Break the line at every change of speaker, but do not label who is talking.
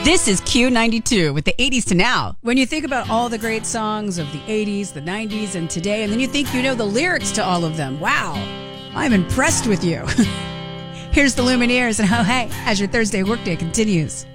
This is Q92 with the 80s to now. When you think about all the great songs of the 80s, the 90s, and today, and then you think you know the lyrics to all of them, wow, I'm impressed with you. Here's the Lumineers and Ho Hey as your Thursday workday continues.